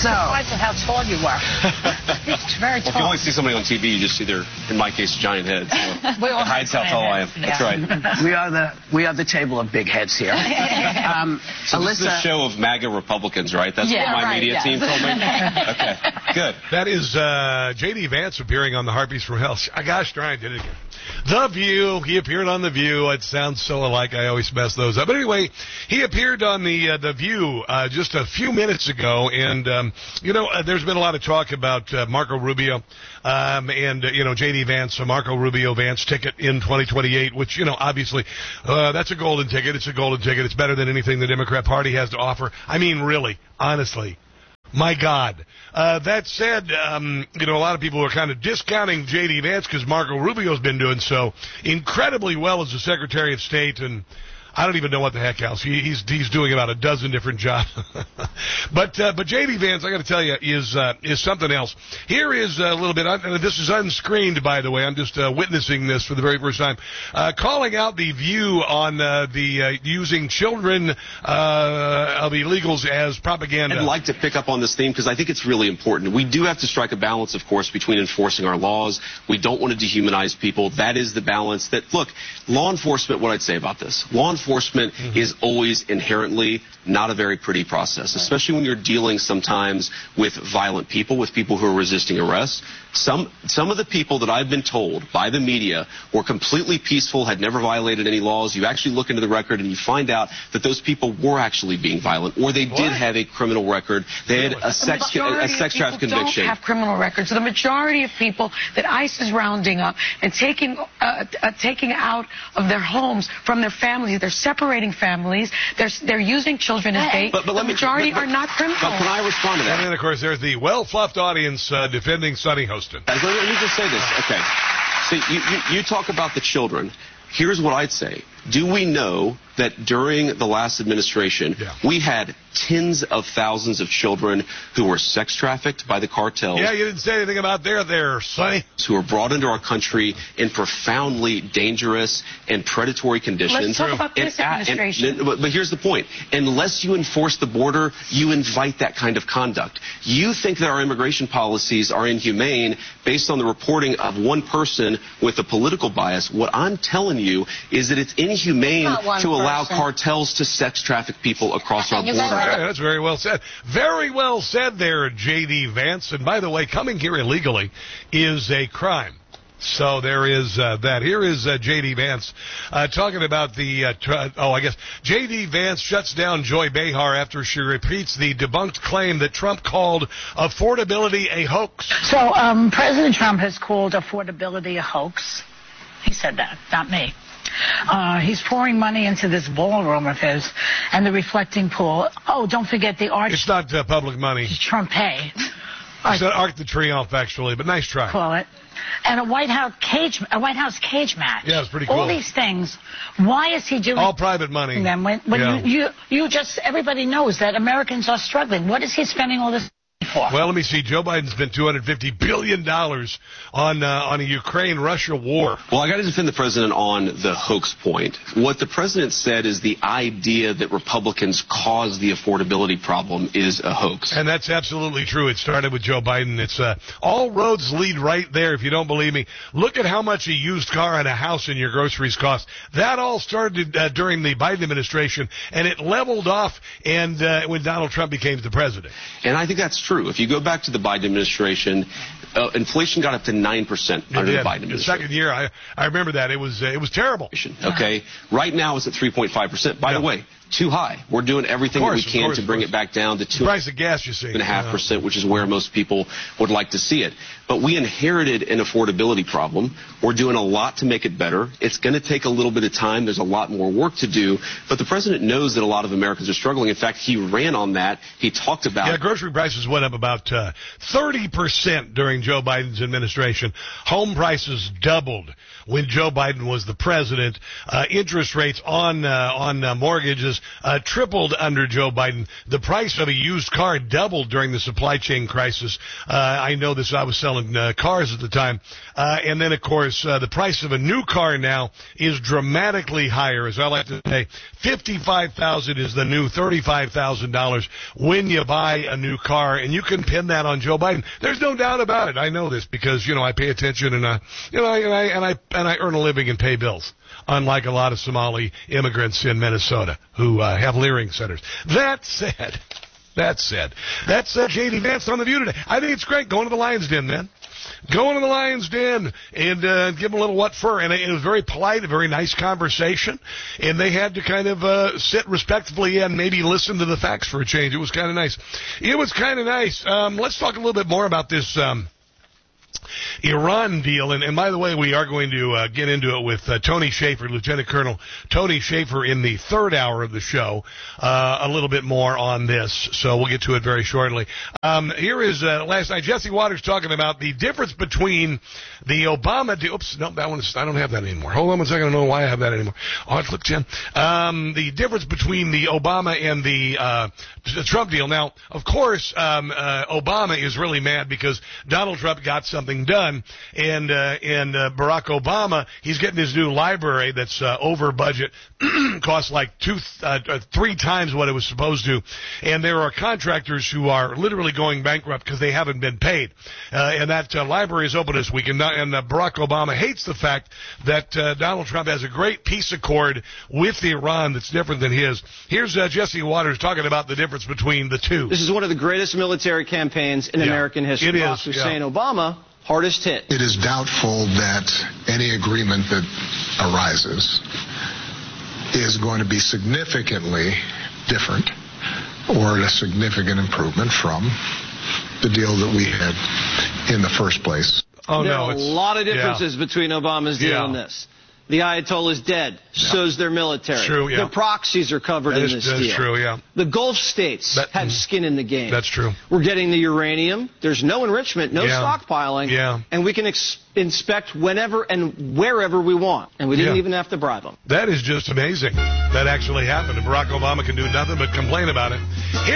surprised at how tall you are. It's very tall. If you only see somebody on TV, you just see their, in my case, giant heads. So We all it hides how tall I am. Yeah. That's right. We are the table of big heads here. So this is a show of MAGA Republicans, right? That's what my media team told me? Okay, good. That is J.D. Vance appearing on the Harpies from Hell. Gosh darn, did it again. The View. He appeared on The View. It sounds so alike. I always mess those up. But anyway, he appeared on the View just a few minutes ago. And, there's been a lot of talk about Marco Rubio and J.D. Vance, Marco Rubio Vance ticket in 2028, which, obviously, that's a golden ticket. It's a golden ticket. It's better than anything the Democrat Party has to offer. I mean, really, honestly. My God. That said, a lot of people are kind of discounting J.D. Vance because Marco Rubio's been doing so incredibly well as the Secretary of State, and I don't even know what the heck else. He's doing about a dozen different jobs. But J.D. Vance, I got to tell you, is something else. Here is a little bit. This is unscreened, by the way. I'm just witnessing this for the very first time. Calling out the View on the using children of illegals as propaganda. I'd like to pick up on this theme because I think it's really important. We do have to strike a balance, of course, between enforcing our laws. We don't want to dehumanize people. That is the balance that, look, law enforcement, what I'd say about this, law enforcement is always inherently not a very pretty process, especially when you're dealing sometimes with violent people, with people who are resisting arrest. Some of the people that I've been told by the media were completely peaceful, had never violated any laws. You actually look into the record and you find out that those people were actually being violent, or they did have a criminal record. They had a sex trafficking conviction. Don't have criminal records. So the majority of people that ICE is rounding up and taking out of their homes from their families, they're separating families. They're using children as bait. But the majority are not criminals. But can I respond to that? And then, of course, there's the well-fluffed audience defending Sonny Hostin. Let me just say this. Okay. So you talk about the children. Here's what I'd say. Do we know that during the last administration, we had tens of thousands of children who were sex trafficked by the cartels? Yeah, you didn't say anything about there, Sonny. Who were brought into our country in profoundly dangerous and predatory conditions. Let's talk about this administration. But here's the point. Unless you enforce the border, you invite that kind of conduct. You think that our immigration policies are inhumane based on the reporting of one person with a political bias. What I'm telling you is that it's inhumane to allow cartels to sex traffic people across our border. Yeah, that's very well said. Very well said there, J.D. Vance. And by the way, coming here illegally is a crime. So there is that. Here is J.D. Vance talking about the, J.D. Vance shuts down Joy Behar after she repeats the debunked claim that Trump called affordability a hoax. So President Trump has called affordability a hoax. He said that, not me. He's pouring money into this ballroom of his and the reflecting pool. Oh, don't forget the art. It's not public money. Trump pay. It's an Arc de Triomphe, actually, but nice try. Call it. And a White House cage match. Yeah, it's pretty cool. All these things. Why is he doing all private money? Them when you just everybody knows that Americans are struggling. What is he spending all this for? Well, let me see. Joe Biden spent $250 billion on a Ukraine-Russia war. Well, I got to defend the president on the hoax point. What the president said is the idea that Republicans caused the affordability problem is a hoax. And that's absolutely true. It started with Joe Biden. It's all roads lead right there. If you don't believe me, look at how much a used car and a house in your groceries cost. That all started during the Biden administration, and it leveled off and when Donald Trump became the president. And I think that's true. If you go back to the Biden administration, inflation got up to 9% under the Biden administration. The second year, I remember that. It was terrible. Okay. Right now it's at 3.5%. By the way, too high. We're doing everything that we can to bring it back down to 2.5%, price of gas, you see, 2.5%, which is where most people would like to see it. But we inherited an affordability problem. We're doing a lot to make it better. It's going to take a little bit of time. There's a lot more work to do. But the president knows that a lot of Americans are struggling. In fact, he ran on that. He talked about... Yeah, grocery prices went up about 30% during Joe Biden's administration. Home prices doubled when Joe Biden was the president. Interest rates on mortgages prices tripled under Joe Biden. The price of a used car doubled during the supply chain crisis. I know this. I was selling cars at the time. And then, of course, the price of a new car now is dramatically higher. As I like to say, $55,000 is the new $35,000 when you buy a new car, and you can pin that on Joe Biden. There's no doubt about it. I know this because, I pay attention and I earn a living and pay bills, unlike a lot of Somali immigrants in Minnesota who have Leering centers. That said, that's J.D. Vance on The View today. I think it's great. Going to the Lion's Den, man. Going to the Lion's Den and give them a little what for. And it was very polite, a very nice conversation. And they had to kind of sit respectfully and maybe listen to the facts for a change. It was kind of nice. Let's talk a little bit more about this Iran deal. And by the way, we are going to get into it with Tony Shaffer, Lieutenant Colonel Tony Shaffer, in the third hour of the show, a little bit more on this. So we'll get to it very shortly. Here is last night, Jesse Waters talking about the difference between the Obama deal. Oops, no, that one is, I don't have that anymore. Hold on one second, I don't know why I have that anymore. Oh, click 10. The difference between the Obama and the Trump deal. Now, of course, Obama is really mad because Donald Trump got something done, and Barack Obama, he's getting his new library that's over budget, costs like 3 times what it was supposed to, and there are contractors who are literally going bankrupt because they haven't been paid, and that library is open this week, and Barack Obama hates the fact that Donald Trump has a great peace accord with Iran that's different than his. Here's Jesse Waters talking about the difference between the two. This is one of the greatest military campaigns in American history. It is. Hussein Obama, hardest hit. It is doubtful that any agreement that arises is going to be significantly different or a significant improvement from the deal that we had in the first place. Oh, there are a lot of differences between Obama's deal and this. The Ayatollah's dead. So's their military. True, Their proxies are covered in this deal. That's true, yeah. The Gulf states have skin in the game. That's true. We're getting the uranium. There's no enrichment, no stockpiling. Yeah. And we can inspect whenever and wherever we want. And we didn't even have to bribe them. That is just amazing. That actually happened. And Barack Obama can do nothing but complain about it.